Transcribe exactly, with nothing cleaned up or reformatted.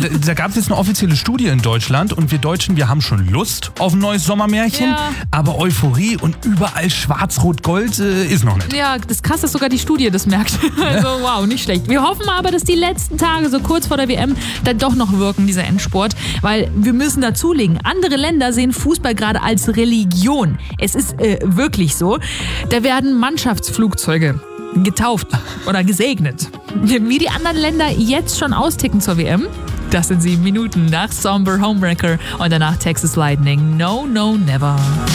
da, da gab es jetzt eine offizielle Studie in Deutschland und wir Deutschen, wir haben schon Lust auf ein neues Sommermärchen, Ja. aber Euphorie und überall schwarz-rot-gold äh, ist noch nicht. Ja, das krass, dass sogar die Studie das merkt. Also wow, nicht schlecht. Wir hoffen aber, dass die letzten Tage so kurz vor der W M dann doch noch wirken, dieser Endspurt. Weil wir müssen dazulegen, andere Länder sehen Fußball gerade als Religion. Es ist äh, wirklich so. Da werden Mannschaftsflugzeuge getauft oder gesegnet. Wie die anderen Länder jetzt schon austicken zur W M, das sind sieben Minuten nach Somber Homewrecker und danach Texas Lightning. No, no, never.